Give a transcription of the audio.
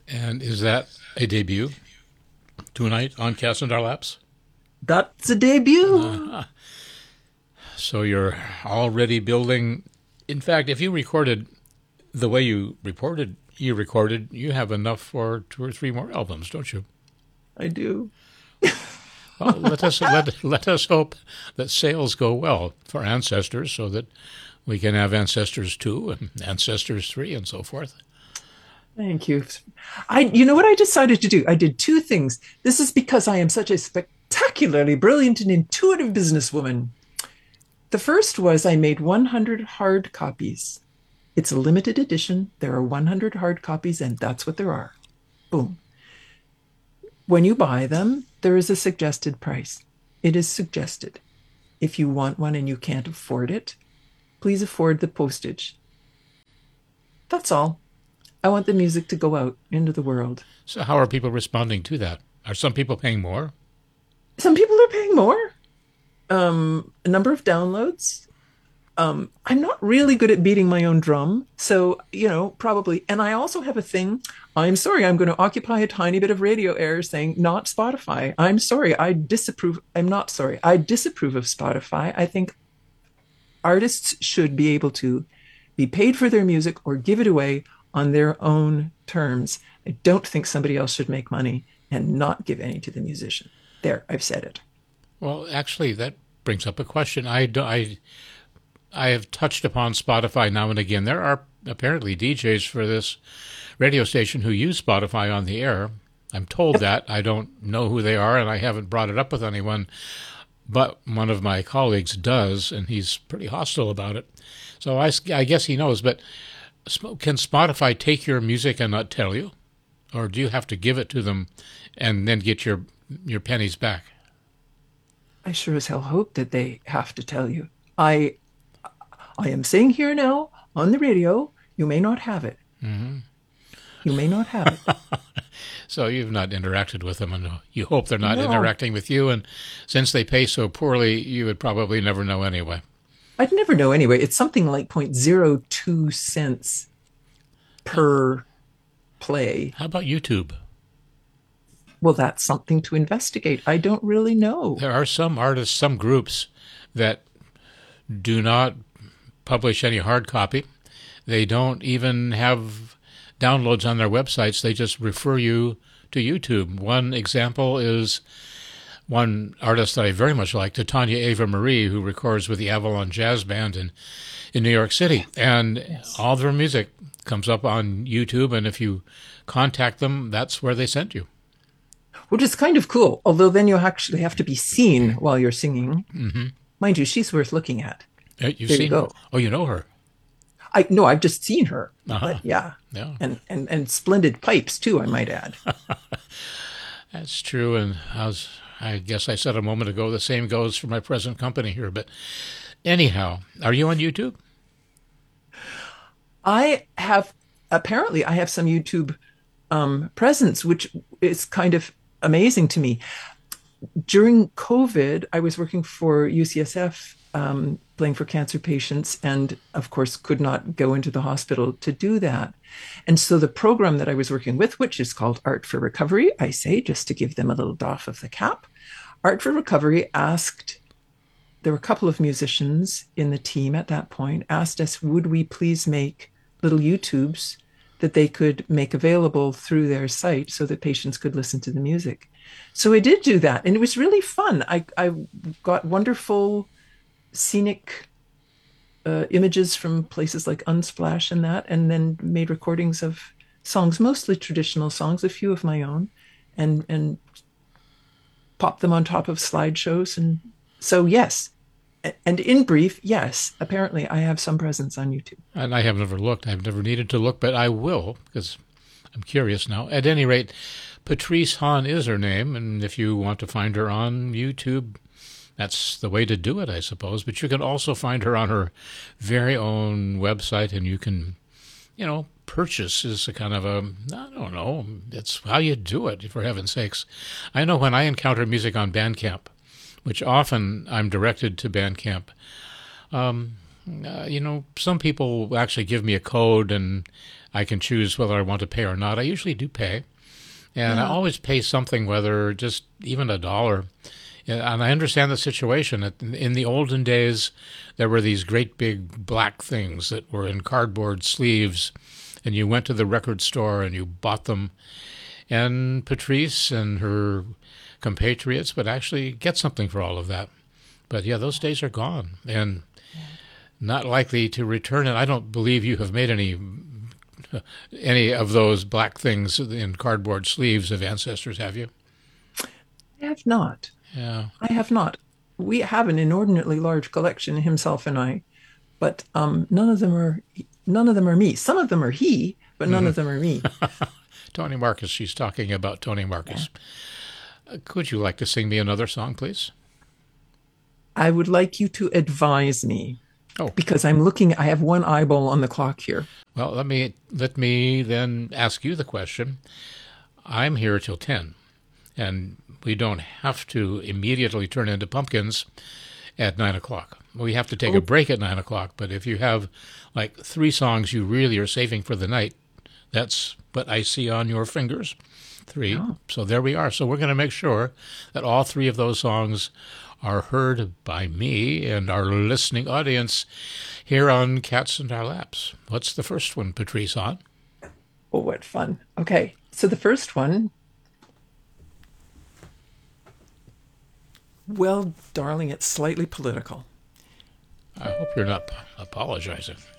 And is that a debut tonight on Cast in Our Laps? That's a debut. So you're already building. In fact, if you recorded the way you recorded, you have enough for 2 or 3 more albums, don't you? I do. Well, let us hope that sales go well for Ancestors, so that we can have Ancestors 2 and Ancestors 3 and so forth. Thank you. You know what I decided to do? I did two things. This is because I am such a spectacularly brilliant and intuitive businesswoman. The first was I made 100 hard copies. It's a limited edition. There are 100 hard copies, and that's what there are. Boom. When you buy them, there is a suggested price. It is suggested. If you want one and you can't afford it, please afford the postage. That's all. I want the music to go out into the world. So how are people responding to that? Are some people paying more? Some people are paying more. A number of downloads. I'm not really good at beating my own drum. So, probably. And I also have a thing. I'm sorry, I'm going to occupy a tiny bit of radio air saying not Spotify. I'm sorry, I disapprove. I'm not sorry. I disapprove of Spotify. I think artists should be able to be paid for their music or give it away on their own terms. I don't think somebody else should make money and not give any to the musician. There, I've said it. Well, actually, that brings up a question. I have touched upon Spotify now and again. There are apparently DJs for this radio station who use Spotify on the air. I'm told that. I don't know who they are, and I haven't brought it up with anyone. But one of my colleagues does, and he's pretty hostile about it. So I guess he knows. But can Spotify take your music and not tell you? Or do you have to give it to them and then get your pennies back? I sure as hell hope that they have to tell you. I am saying here now on the radio, you may not have it. Mm-hmm. You may not have it. So you've not interacted with them, and you hope they're not No, interacting with you. And since they pay so poorly, you would probably never know anyway. I'd never know anyway. It's something like 0.02 cents per play. How about YouTube? Well, that's something to investigate. I don't really know. There are some artists, some groups that do not publish any hard copy. They don't even have downloads on their websites. They just refer you to YouTube. One example is one artist that I very much like, Tanya Ava Marie, who records with the Avalon Jazz Band in New York City. And Yes. all their music comes up on YouTube, and if you contact them, that's where they sent you. Which is kind of cool, although then you actually have to be seen while you're singing. Mm-hmm. Mind you, she's worth looking at. You've There you seen go. Oh, you know her. No, I've just seen her. Uh-huh. But yeah. Yeah. And splendid pipes too, I might add. That's true, and I guess I said a moment ago, the same goes for my present company here. But anyhow, are you on YouTube? Apparently I have some YouTube presence, which is kind of amazing to me. During COVID, I was working for UCSF, playing for cancer patients, and of course could not go into the hospital to do that. And so the program that I was working with, which is called Art for Recovery, I say, just to give them a little doff of the cap, Art for Recovery there were a couple of musicians in the team at that point, asked us, would we please make little YouTubes that they could make available through their site so that patients could listen to the music. So I did do that, and it was really fun. I got wonderful scenic images from places like Unsplash and that, and then made recordings of songs, mostly traditional songs, a few of my own, and popped them on top of slideshows. And so, yes. And in brief, yes, apparently I have some presence on YouTube. And I have never looked. I've never needed to look, but I will, because I'm curious now. At any rate, Patrice Hahn is her name, and if you want to find her on YouTube, that's the way to do it, I suppose. But you can also find her on her very own website, and you can, purchase is a kind of I don't know, it's how you do it, for heaven's sakes. I know when I encounter music on Bandcamp, which often I'm directed to Bandcamp, some people actually give me a code, and I can choose whether I want to pay or not. I usually do pay. And I always pay something, whether just even $1. And I understand the situation. In the olden days, there were these great big black things that were in cardboard sleeves, and you went to the record store and you bought them. And Patrice and her compatriots would actually get something for all of that. But yeah, those days are gone and not likely to return. And I don't believe you have made any of those black things in cardboard sleeves of ancestors, have you? I have not. Yeah. I have not. We have an inordinately large collection, himself and I, but none of them are me. Some of them are he, but none of them are me. Tony Marcus, she's talking about Tony Marcus. Yeah. Could you like to sing me another song, please? I would like you to advise me. Oh. Because I have one eyeball on the clock here. Well, let me then ask you the question. I'm here till 10, and we don't have to immediately turn into pumpkins at 9 o'clock. We have to take a break at 9 o'clock, but if you have like 3 songs you really are saving for the night, that's what I see on your fingers. 3. Oh. So there we are. So we're going to make sure that all 3 of those songs are heard by me and our listening audience here on Cats in Our Laps. What's the first one, Patrice, on? Oh, what fun. Okay, so the first one, well, darling, it's slightly political. I hope you're not apologizing.